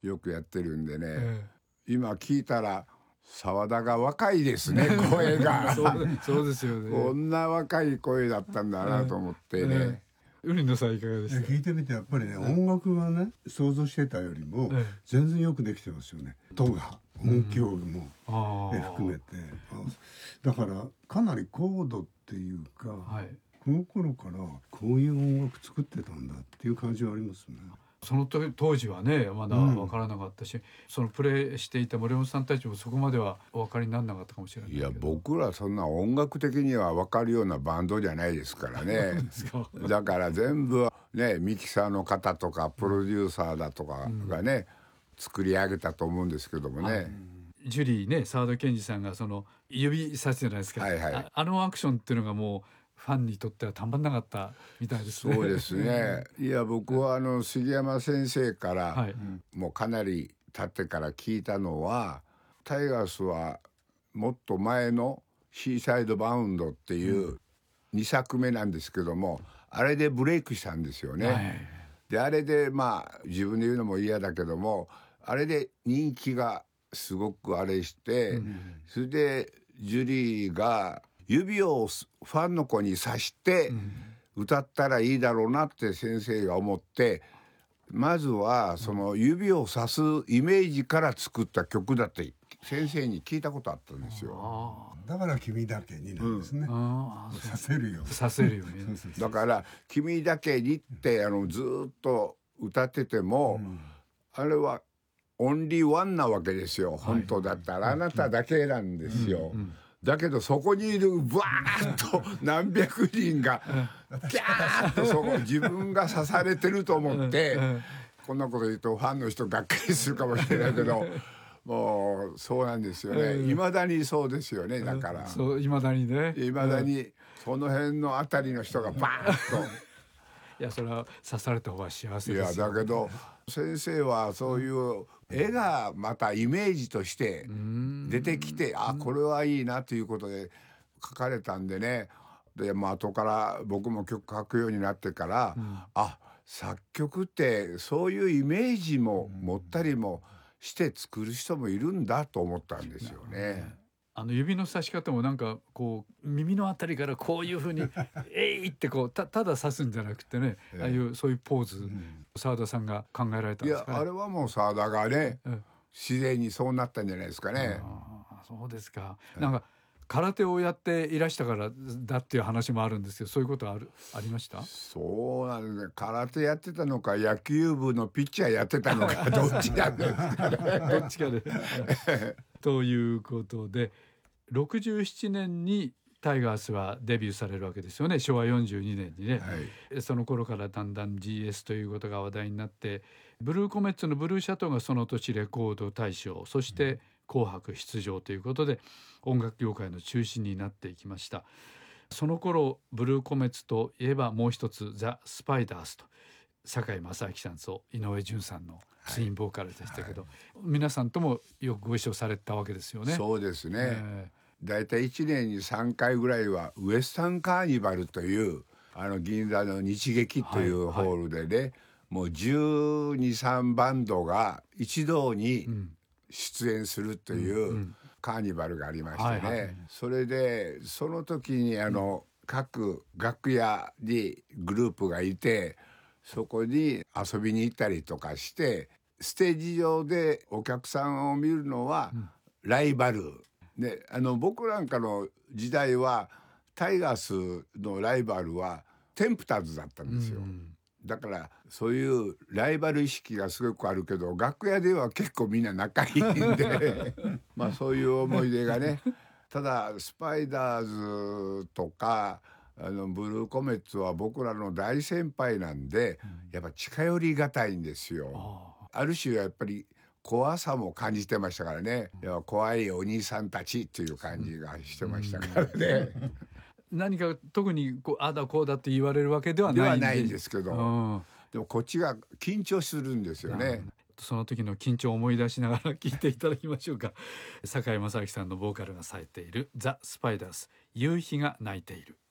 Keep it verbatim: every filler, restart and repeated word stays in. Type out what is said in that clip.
よくやってるんでね、 え今聞いたら澤田が若いですね声がそうそうですよね。 こんな若い声だったんだなと思ってね、 ええ海野さんいかがでした？ 聞いてみてやっぱりね、音楽がね想像してたよりもええ全然よくできてますよね。音が音響も、 あえ含めて、あだからかなり高度っていうか、 はいこの頃からこういう音楽作ってたんだっていう感じはありますね。 そのと当時はねまだ分からなかったし、うん、そのプレイしていた森本さんたちもそこまではお分かりにならなかったかもしれないけど。 いや僕らそんな音楽的には分かるようなバンドじゃないですからねだから全部ねミキサーの方とかプロデューサーだとかがね、うん、作り上げたと思うんですけどもね、はい、 ジュリーね沢田研二さんがその指さすじゃないですか、はいはい、あ, あのアクションっていうのがもうファンにとってはたまんなかったみたいですね。 そうですねいや僕はあの杉山先生から、はい、もうかなり経ってから聞いたのはタイガースはもっと前のシーサイドバウンドっていうにさくめなんですけども、あれでブレイクしたんですよね、はい、であれでまあ自分で言うのも嫌だけどもあれで人気がすごくあれして、うん、それでジュリーが指をファンの子に刺して歌ったらいいだろうなって先生が思って、まずはその指を刺すイメージから作った曲だって先生に聞いたことあったんですよ。 だから君だけになんですね、うん、刺せるよ刺せるよねだから君だけにってあのずっと歌ってても、うん、あれはオンリーワンなわけですよ。本当だったらあなただけなんですよ、うんうん、だけどそこにいるバーッと何百人がキャーッとそこ自分が刺されてると思ってこんなこと言うとファンの人がっかりするかもしれないけどもうそうなんですよね。いまだにそうですよね。だからそういまだにねいまだにその辺のあたりの人がバーッといやそれは刺された方が幸せですよ。いやだけど先生はそういう絵がまたイメージとして出てきて、あこれはいいなということで書かれたんでね。でまあ後から僕も曲書くようになってから、うん、あ作曲ってそういうイメージも持ったりもして作る人もいるんだと思ったんですよね。 あの指の刺し方もなんかこう耳のあたりからこういうふうにえいってこう た, ただ刺すんじゃなくてね、えー、ああいうそういうポーズ澤、うん、田さんが考えられたんですかね。 いやあれはもう澤田がね、えー、自然にそうなったんじゃないですかね。 あそうですか、えー、なんか空手をやっていらしたからだっていう話もあるんですけどそういうことはあるありました？ そうなんですね。空手やってたのか野球部のピッチャーやってたのかどっちなんですかねどっちかでということでろくじゅうななねんにタイガースはデビューされるわけですよね。しょわよんじゅうにねんにね、はい、その頃からだんだん ジーエス ということが話題になってブルーコメッツのブルーシャトーがその年レコード大賞そして紅白出場ということで音楽業界の中心になっていきました。その頃ブルーコメッツといえばもう一つザ・スパイダースと堺正明さんと井上順さんのツインボーカルでしたけど、はいはい、皆さんともよくご一緒されたわけですよね。 そうですね、えー、だいたいいちねんにさんかいぐらいはウエスタンカーニバルというあの銀座の日劇というホールでね、はいはい、もうじゅうに、さんバンドが一堂に出演するというカーニバルがありましてね、はいはい、それでその時にあの、うん、各楽屋にグループがいてそこに遊びに行ったりとかしてステージ上でお客さんを見るのはライバル、であの僕なんかの時代はタイガースのライバルはテンプターズだったんですよ、うん、だからそういうライバル意識がすごくあるけど楽屋では結構みんな仲いいんでまあそういう思い出がね。ただスパイダーズとかあのブルーコメッツは僕らの大先輩なんで、うん、やっぱ近寄りがたいんですよ。 あ, ある種やっぱり怖さも感じてましたからね、うん、いや怖いお兄さんたちっていう感じがしてましたからね、 うん、何か特にこうあだこうだって言われるわけではないん で, ではないんですけど、うん、でもこっちが緊張するんですよね。 その時の緊張を思い出しながら聞いていただきましょうか。堺正明さんのボーカルがされているザ・スパイダース夕日が泣いている。